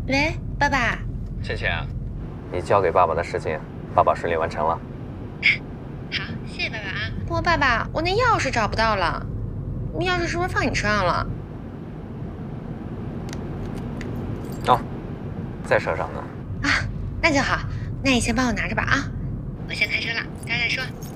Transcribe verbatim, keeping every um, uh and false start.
喂，爸爸。 倩倩，你交给爸爸的事情，爸爸顺利完成了。 好，谢谢爸爸啊。不过爸爸，我那钥匙找不到了，钥匙是不是放你车上了？ 哦，在车上呢。 啊，那就好，那你先帮我拿着吧啊。我先开车了，待会再说。